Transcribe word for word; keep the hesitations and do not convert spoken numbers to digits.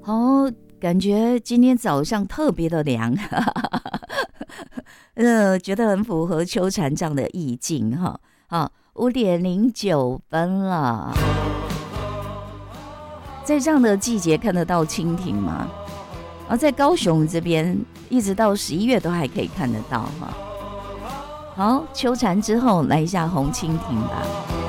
哦，感觉今天早上特别的凉，呃，觉得很符合秋蝉这样的意境哈。好，五点零九分了，在这样的季节看得到蜻蜓吗？而在高雄这边，一直到十一月都还可以看得到哈。好，秋蝉之后来一下红蜻蜓吧。